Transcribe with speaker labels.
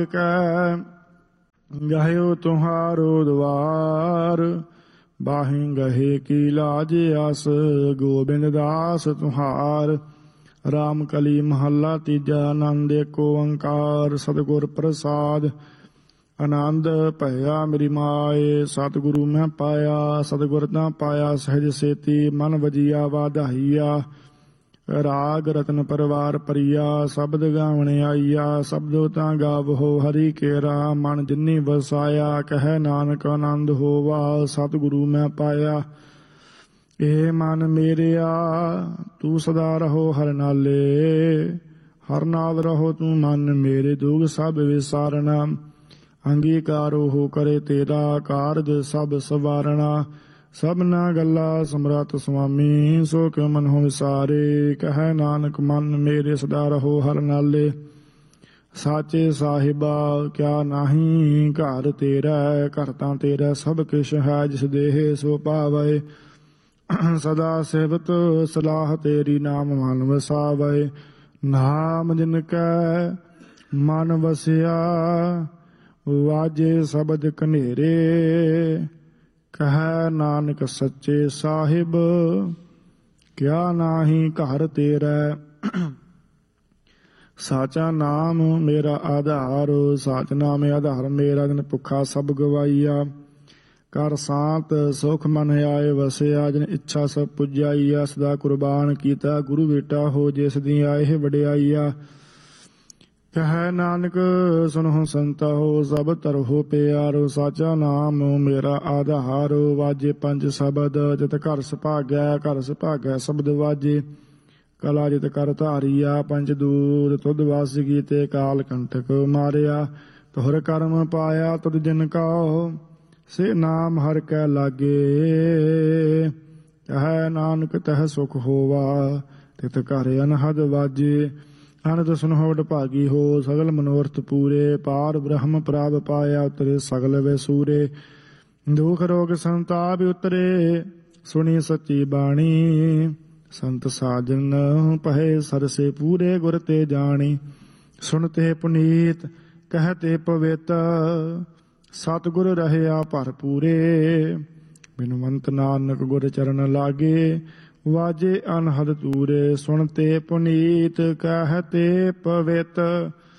Speaker 1: ਗਹਿਓ ਤੁਹਾਰੋ ਦਵਾਰ, ਬਾਹੀਂ ਗਹੇ ਕੀ ਲਾਜ ਆਸ, ਗੋਬਿੰਦ ਦਾਸ ਤੁਹਾਰ। ਰਾਮ ਕਲੀ ਮਹੱਲਾ ਤੀਜਾ। ਆਨੰਦ ਏਕ ਓੰਕਾਰ ਸਤਿਗੁਰ ਪ੍ਰਸਾਦ। ਆਨੰਦ ਭਇਆ ਮੇਰੀ ਮਾਏ, ਸਤਿਗੁਰੂ ਮੈਂ ਪਾਇਆ। ਸਤਿਗੁਰ ਤਾਂ ਪਾਇਆ ਸਹਿਜ ਸੇਤੀ, ਮਨ ਵਜੀਆ ਵਾਧਾਈਆ। ਰਾਗ ਰਤਨ ਪਰਵਾਰ ਪਰੀਆ, ਸ਼ਬਦ ਗਾਵਣ ਆਈਆ। ਸ਼ਬਦੋ ਤਾਂ ਗਾਵਹੋ ਹਰੀ ਕੇਰਾ, ਮਨ ਜਿਨੀ ਵਸਾਇਆ। ਕਹਿ ਨਾਨਕ ਆਨੰਦ ਹੋਵਾ, ਸਤਿਗੁਰੂ ਮੈਂ ਪਾਇਆ। ਇਹ ਮਨ ਮੇਰਿਆ ਤੂੰ ਸਦਾ ਰਹੋ ਹਰ ਨਾਲੇ, ਹਰ ਨਾਲ ਰਹੋ ਤੂੰ ਮਨ ਮੇਰੇ। ਦੁਖ ਸਭ ਵਿਸਾਰਣਾ, ਅੰਗੀਕਾਰੋ ਹੋ ਕਰੇ ਤੇਰਾ। ਕਾਰਜ ਸਭ ਸਵਾਰਣਾ, ਸਭਨਾ ਗੱਲਾ ਸਮਰੱਥ ਸੁਆਮੀ। ਸੋ ਕਿਉ ਮਨਹੁ ਵਿਸਾਰੇ, ਕਹਿ ਨਾਨਕ ਮਨ ਮੇਰੇ ਸਦਾ ਰਹੋ ਹਰ ਨਾਲੇ। ਸਾਚੇ ਸਾਹਿਬਾ ਕਿਆ ਨਾਹੀ ਘਰ ਤੇਰਾ, ਘਰ ਤਾਂ ਤੇਰਾ ਸਭ ਕਿਛ ਹੈ। ਜਿਸ ਦੇਹ ਸੋ ਪਾਵੈ, ਸਦਾ ਸਿਵਤ ਸਲਾਹ ਤੇਰੀ। ਨਾਮ ਮਨ ਵਸਾਵੈ, ਨਾਮ ਜਿਨ ਕੈ ਮਨ ਵਸਿਆ। ਵਾਜੇ ਸ਼ਬਦ ਕਨੇਰੇ, ਕਹਿ ਨਾਨਕ ਸੱਚੇ ਸਾਹਿਬ ਕਿਆ ਨਾਹੀ ਘਰ ਤੇਰਾ। ਸਾਚਾ ਨਾਮ ਮੇਰਾ ਆਧਾਰ, ਸਾਚ ਨਾਮ ਆਧਾਰ ਮੇਰਾ। ਜਿਨ ਭੁੱਖਾ ਸਭ ਗਵਾਈਆ, ਕਰ ਸਾਤ ਸੁਖ ਮਨ ਆਏ ਵਸਿਆ। ਜਿਨ ਇੱਛਾ ਸਭ ਪੁਜਾਈਆ, ਸਦਾ ਕੁਰਬਾਨ ਕੀਤਾ ਗੁਰੂ ਬੇਟਾ। ਹੋ ਜਿਸ ਦੀ ਆਏ ਵਡਿਆਈਆ, ਕਹਿ ਨਾਨਕ ਸੁਨਹੁ ਸੰਤਾ ਹੋ। ਸਭ ਤਰਹੁ ਪਿਆਰੋ, ਸਾਚਾ ਨਾਮ ਮੇਰਾ ਆਧਾਰ। ਵਾਜੇ ਪੰਜ ਸ਼ਬਦ ਜਿਤ ਘਰ ਸੁਭਾਗੈ, ਘਰ ਸੁਭਾਗੈ ਸ਼ਬਦ ਵਾਜੇ। ਕਲਾ ਜਿਤ ਕਰ ਧਾਰੀਆ, ਪੰਜ ਦੂਤ ਤੁਧ ਵਸ ਕੀਤੇ। ਕਾਲ ਕੰਟਕ ਮਾਰਿਆ, ਤੁਹਰ ਕਰਮ ਪਾਇਆ। ਤੁਧ ਜਿਨ ਕਉ ਸੇ ਨਾਮ ਹਰਿ ਕੈ ਲਾਗੇ, ਕਹਿ ਨਾਨਕ ਤਹ ਸੁਖ ਹੋਵਾ। ਤਿਤ ਘਰ ਅਨਹਦ ਵਾਜੇ, ਅਨੰਦ ਸੁਨਹੁ ਵਡਭਾਗੀ ਹੋ। ਸਗਲ ਮਨੋਰਥ ਪੂਰੇ, ਪਾਰ ਬ੍ਰਹਮ ਪ੍ਰਭ ਪਾਇਆ। ਉਤਰੇ ਸਗਲ ਵਿਸੂਰੇ, ਦੁਖ ਰੋਗ ਸੰਤਾਪ ਉਤਰੇ। ਸੁਣੀ ਸੱਚੀ ਬਾਣੀ, ਸੰਤ ਸਾਜਨ ਪਹੇ ਸਰਸੇ ਪੂਰੇ। ਗੁਰ ਤੇ ਜਾਣੀ, ਸੁਣਤੇ ਪੁਨੀਤ ਕਹਿਤੇ ਪਵਿੱਤ। ਸਤਿਗੁਰ ਰਹਿਆ ਭਰਪੂਰੇ, ਬਿਨਵੰਤ ਨਾਨਕ ਗੁਰ ਚਰਨ ਲਾਗੇ। ਵਾਜੇ ਅਨਹਦ ਤੂਰੇ, ਸੁਣਤੇ ਪੁਨੀਤ ਕਹਿਤੇ ਪਵਿੱਤ।